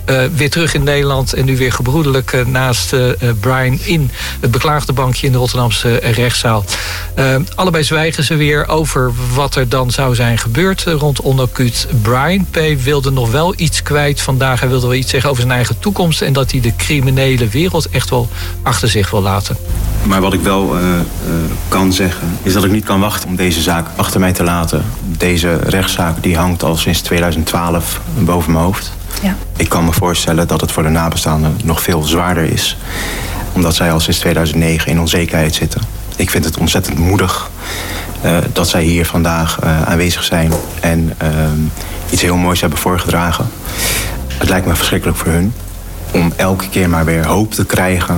weer terug in Nederland en nu weer gebroederlijk naast Brian in het beklaagde bankje in de Rotterdamse rechtszaal. Allebei zwijgen ze weer over wat er dan zou zijn gebeurd rond Onno Kuut. Brian P. wilde nog wel iets kwijt vandaag. Hij wilde wel iets zeggen over zijn eigen toekomst en dat hij de criminele wereld echt wel achter zich wil laten. Maar wat ik wel kan zeggen is dat ik niet kan wachten om deze zaak achter mij te laten. Deze rechtszaak die hangt al sinds 2012 boven mijn hoofd. Ja. Ik kan me voorstellen dat het voor de nabestaanden nog veel zwaarder is. Omdat zij al sinds 2009 in onzekerheid zitten. Ik vind het ontzettend moedig dat zij hier vandaag aanwezig zijn en iets heel moois hebben voorgedragen. Het lijkt me verschrikkelijk voor hun om elke keer maar weer hoop te krijgen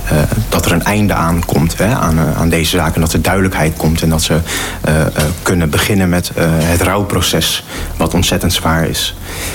dat er een einde aankomt aan deze zaak. En dat er duidelijkheid komt en dat ze kunnen beginnen met het rouwproces, wat ontzettend zwaar is.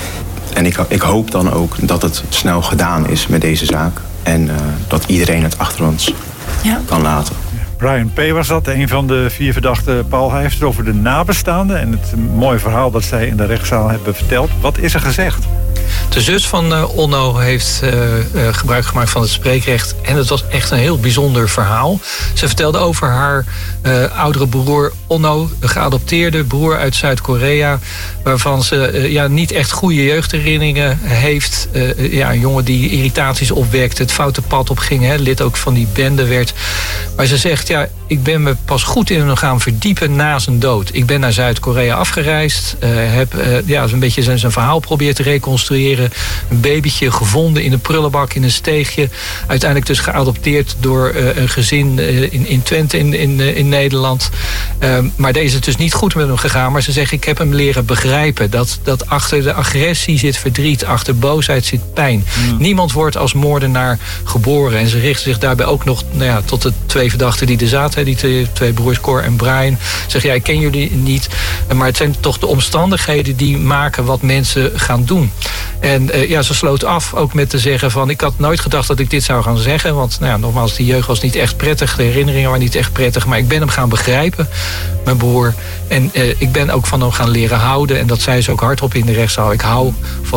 En ik hoop dan ook dat het snel gedaan is met deze zaak. En dat iedereen het achter ons kan laten. Brian P. was dat, een van de 4 verdachten. Paul, hij heeft het over de nabestaanden en het mooie verhaal dat zij in de rechtszaal hebben verteld. Wat is er gezegd? De zus van Onno heeft gebruik gemaakt van het spreekrecht. En het was echt een heel bijzonder verhaal. Ze vertelde over haar oudere broer Onno, een geadopteerde broer uit Zuid-Korea, waarvan ze niet echt goede jeugdherinneringen heeft. Een jongen die irritaties opwekte, het foute pad opging, lid ook van die bende werd. Maar ze zegt, ik ben me pas goed in hem gaan verdiepen na zijn dood. Ik ben naar Zuid-Korea afgereisd, heb een beetje zijn verhaal probeerd te reconstrueren. Een babytje gevonden in een prullenbak in een steegje. Uiteindelijk dus geadopteerd door een gezin in Twente in Nederland. Maar deze is het dus niet goed met hem gegaan. Maar ze zeggen, ik heb hem leren begrijpen. Dat achter de agressie zit verdriet. Achter boosheid zit pijn. Niemand wordt als moordenaar geboren. En ze richten zich daarbij ook nog tot de 2 verdachten die er zaten. Die 2 broers, Cor en Brian. Zeggen, ik ken jullie niet. Maar het zijn toch de omstandigheden die maken wat mensen gaan doen. En ze sloot af ook met te zeggen van, ik had nooit gedacht dat ik dit zou gaan zeggen. Want nogmaals, die jeugd was niet echt prettig. De herinneringen waren niet echt prettig. Maar ik ben hem gaan begrijpen, mijn broer. En ik ben ook van hem gaan leren houden. En dat zei ze ook hardop in de rechtszaal. Ik hou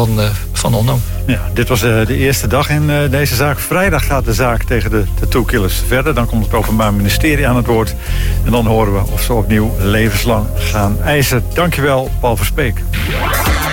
van Onno. Ja, dit was de eerste dag in deze zaak. Vrijdag gaat de zaak tegen de tattoo-killers verder. Dan komt het Openbaar Ministerie aan het woord. En dan horen we of ze opnieuw levenslang gaan eisen. Dankjewel, Paul Verspeek.